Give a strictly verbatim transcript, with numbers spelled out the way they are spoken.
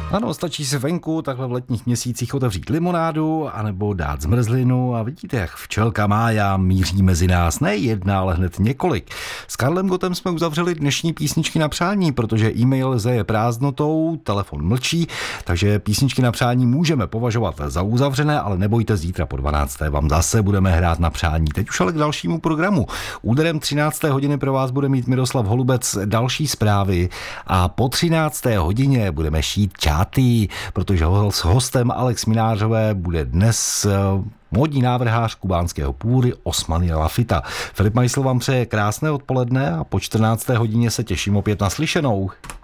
Ano, stačí si venku takhle v letních měsících otevřít limonádu anebo dát zmrzlinu a vidíte, jak včelka Mája míří mezi nás. Ne jedna, ale hned několik. S Karlem Gottem jsme uzavřeli dnešní písničky na přání, protože e-mail zeje prázdnotou, telefon mlčí, takže písničky na přání můžeme považovat za uzavřené, ale nebojte, zítra po dvanácté vám zase budeme hrát na přání. Teď už ale k dalšímu programu. Úderem třinácté hodiny pro vás bude mít Miroslav Holubec další zprávy a po třinácté hodině budeme šít čátý, protože s hostem Alex Minářové bude dnes módní návrhář kubánského původu Osmany Lafita. Filip Majsl vám přeje krásné odpoledne a po čtrnácté hodině se těším opět na slyšenou.